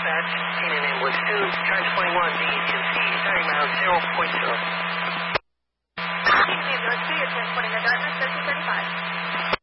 dispatch, CNN ambulance 2, charge 21, DTMC, heading miles 0.0. CNN ambulance 2, you're transporting the Dartmouth 1335.